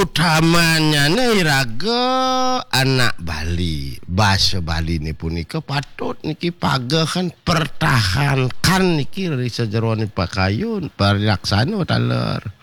utamanya iraga anak Bali. Bahasa Bali ni punika patut niki pagahan pertahankan niki dari sejeroane pakayun parilaksana taler.